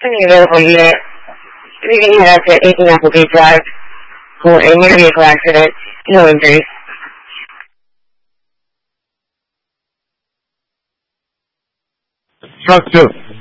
unit. Leaving head up to 18 Applegate Drive for a motor vehicle accident. No injuries. Truck 2.